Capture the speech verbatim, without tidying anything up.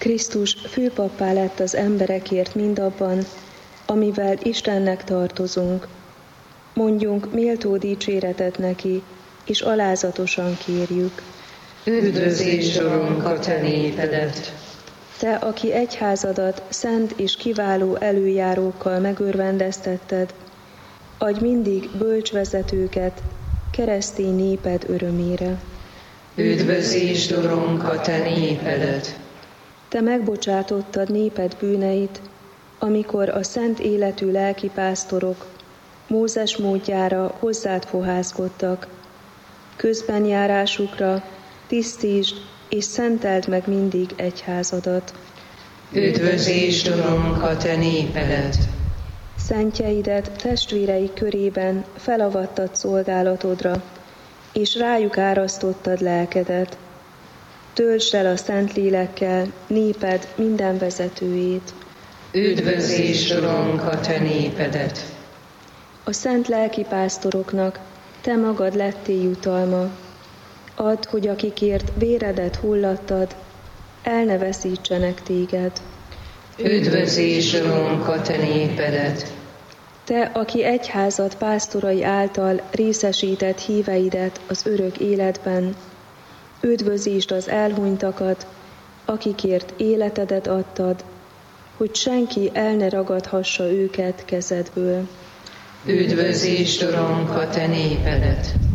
Krisztus főpappá lett az emberekért mindabban, amivel Istennek tartozunk. Mondjunk méltó dicséretet neki, és alázatosan kérjük. Üdvözlés, Urunk, a te népedet! Te, aki egyházadat szent és kiváló előjárókkal megörvendeztetted, adj mindig bölcs vezetőket keresztény néped örömére. Üdvözlés, Urunk, a te népedet! Te megbocsátottad néped bűneit, amikor a szent életű lelkipásztorok Mózes módjára hozzád fohászkodtak. Közben járásukra tisztítsd és szenteld meg mindig egyházadat. Üdvözlés, Urunk, a te népedet! Szentjeidet testvérei körében felavattad szolgálatodra, és rájuk árasztottad lelkedet. Töltsd el a Szentlélekkel néped minden vezetőjét. Üdvözlés, Urunk, a te népedet! A szent lelkipásztoroknak te magad lettél jutalma. Add, hogy akikért véredet hullattad, el ne veszítsenek téged. Üdvözlés, Urunk, a te népedet! Te, aki egyházad pásztorai által részesített híveidet az örök életben, üdvözítsd az elhunytakat, akikért életedet adtad, hogy senki el ne ragadhassa őket kezedből. Üdvözlés, Urunk, a te népedet!